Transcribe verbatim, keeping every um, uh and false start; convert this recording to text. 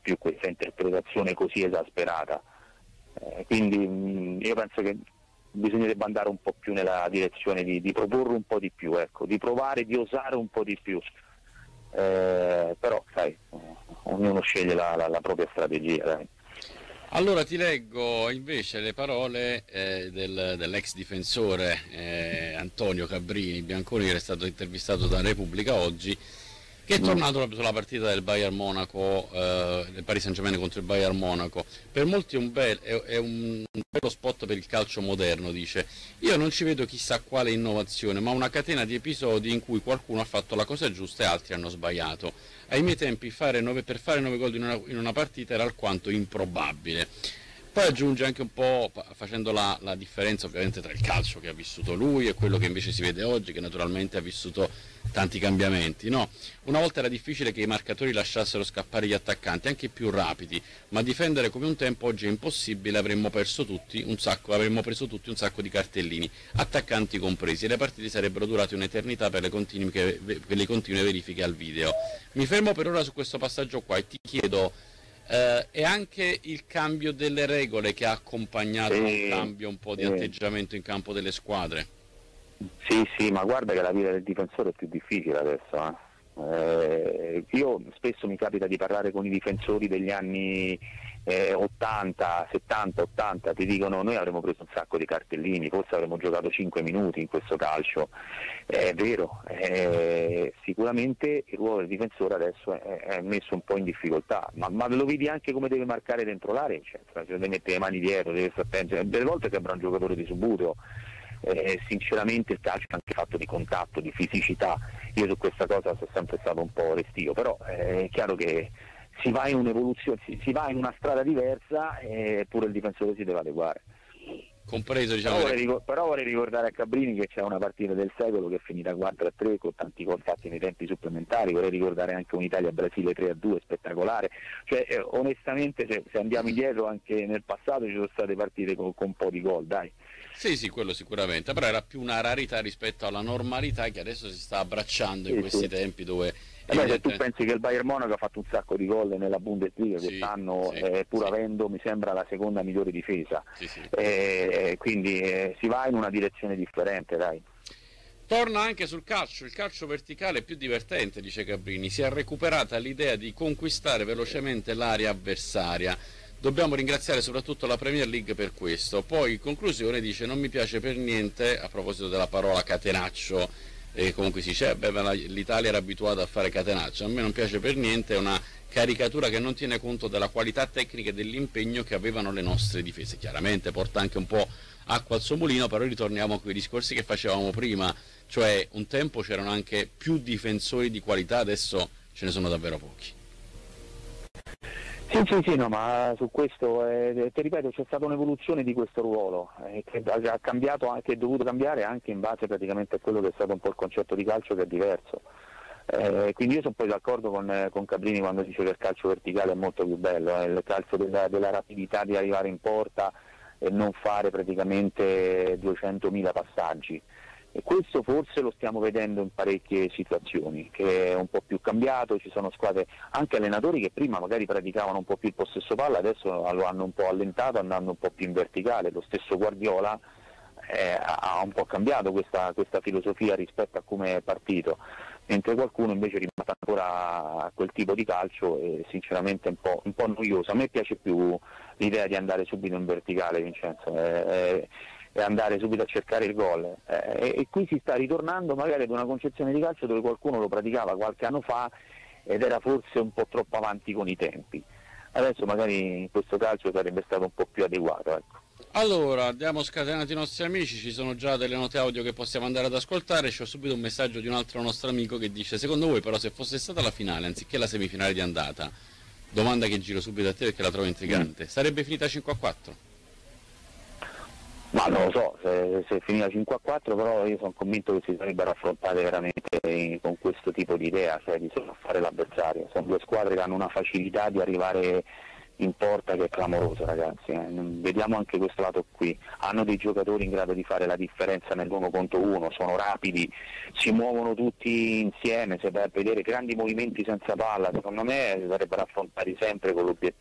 più questa interpretazione così esasperata. Eh, quindi mh, io penso che bisognerebbe andare un po' più nella direzione di, di proporre un po' di più, ecco, di provare, di osare un po' di più. Eh, però sai, ognuno sceglie la, la, la propria strategia, dai. Allora ti leggo invece le parole eh, del, dell'ex difensore eh, Antonio Cabrini Bianconi, che era stato intervistato da Repubblica oggi, che è tornato proprio sulla partita del Bayern Monaco, eh, del Paris Saint-Germain contro il Bayern Monaco. Per molti è un, bel, è, è un bello spot per il calcio moderno, dice. Io non ci vedo chissà quale innovazione, ma una catena di episodi in cui qualcuno ha fatto la cosa giusta e altri hanno sbagliato. Ai miei tempi fare nove, per fare nove gol in una, in una partita era alquanto improbabile. Poi aggiunge anche un po', facendo la, la differenza ovviamente tra il calcio che ha vissuto lui e quello che invece si vede oggi, che naturalmente ha vissuto tanti cambiamenti, no? Una volta era difficile che i marcatori lasciassero scappare gli attaccanti, anche i più rapidi, ma difendere come un tempo oggi è impossibile, avremmo perso tutti un sacco, avremmo preso tutti un sacco di cartellini, attaccanti compresi, e le partite sarebbero durate un'eternità per le continue, per le continue verifiche al video. Mi fermo per ora su questo passaggio qua e ti chiedo, eh, è anche il cambio delle regole che ha accompagnato sì, un cambio un po' di sì. atteggiamento in campo delle squadre? Sì, sì, ma guarda che la vita del difensore è più difficile adesso. Eh. Eh, io spesso mi capita di parlare con i difensori degli anni eh, ottanta, settanta, ottanta, ti dicono noi avremmo preso un sacco di cartellini, forse avremmo giocato cinque minuti in questo calcio. Eh, è vero, eh, sicuramente il ruolo del difensore adesso è, è messo un po' in difficoltà, ma, ma lo vedi anche come deve marcare dentro l'area, eccetera. Cioè, deve mettere le mani dietro, deve stare attento, delle volte sembra un giocatore di subbuglio. Eh, sinceramente il calcio è anche fatto di contatto, di fisicità. Io su questa cosa sono sempre stato un po' restio, però eh, è chiaro che si va in un'evoluzione, si, si va in una strada diversa e pure il difensore si deve adeguare. Compreso, diciamo. Però, vorrei, però vorrei ricordare a Cabrini che c'è una partita del secolo che è finita quattro a tre con tanti gol fatti nei tempi supplementari. Vorrei ricordare anche un'Italia-Brasile tre a due spettacolare. Cioè eh, onestamente se, se andiamo indietro anche nel passato ci sono state partite con, con un po' di gol, dai. Sì, sì, quello sicuramente, però era più una rarità rispetto alla normalità che adesso si sta abbracciando in sì, questi sì. tempi dove... Eh beh, se tu pensi che il Bayern Monaco ha fatto un sacco di gol nella Bundesliga sì, quest'anno, sì, eh, pur sì. avendo, mi sembra, la seconda migliore difesa, sì, sì. Eh, quindi eh, si va in una direzione differente, dai. Torna anche sul calcio, il calcio verticale è più divertente, dice Cabrini, si è recuperata l'idea di conquistare velocemente l'area avversaria. Dobbiamo ringraziare soprattutto la Premier League per questo. Poi in conclusione dice non mi piace per niente, a proposito della parola catenaccio, e comunque si dice beh, l'Italia era abituata a fare catenaccio, a me non piace per niente, è una caricatura che non tiene conto della qualità tecnica e dell'impegno che avevano le nostre difese. Chiaramente porta anche un po' acqua al suo mulino, però ritorniamo a quei discorsi che facevamo prima, cioè un tempo c'erano anche più difensori di qualità, adesso ce ne sono davvero pochi. Sì, sì, sì, no, ma su questo, eh, ti ripeto, c'è stata un'evoluzione di questo ruolo, eh, che ha cambiato, che è dovuto cambiare anche in base praticamente a quello che è stato un po' il concetto di calcio, che è diverso. Eh, quindi io sono poi d'accordo con, con Cabrini quando dice che il calcio verticale è molto più bello, eh, il calcio della, della rapidità di arrivare in porta e non fare praticamente duecentomila passaggi. E questo forse lo stiamo vedendo in parecchie situazioni, che è un po' più cambiato, ci sono squadre, anche allenatori che prima magari praticavano un po' più il possesso palla, adesso lo hanno un po' allentato andando un po' più in verticale. Lo stesso Guardiola eh, ha un po' cambiato questa, questa filosofia rispetto a come è partito, mentre qualcuno invece rimane ancora a quel tipo di calcio e sinceramente è un po', un po' noioso. A me piace più l'idea di andare subito in verticale, Vincenzo. Eh, eh, e andare subito a cercare il gol, eh, e qui si sta ritornando magari ad una concezione di calcio dove qualcuno lo praticava qualche anno fa ed era forse un po' troppo avanti con i tempi. Adesso magari in questo calcio sarebbe stato un po' più adeguato, ecco. Allora, abbiamo scatenato i nostri amici, ci sono già delle note audio che possiamo andare ad ascoltare. C'ho subito un messaggio di un altro nostro amico che dice: secondo voi però se fosse stata la finale anziché la semifinale di andata, domanda che giro subito a te perché la trovo intrigante, mm. sarebbe finita cinque a quattro? Ma non lo so, se, se finiva cinque a quattro, però io sono convinto che si sarebbero affrontate veramente in, con questo tipo di idea, cioè di sopraffare l'avversario. Sono due squadre che hanno una facilità di arrivare in porta che è clamoroso, ragazzi, eh. Vediamo anche questo lato qui, hanno dei giocatori in grado di fare la differenza nell'uno contro uno, sono rapidi, si muovono tutti insieme, se vai a vedere grandi movimenti senza palla, secondo me si sarebbero affrontati sempre con l'obiettivo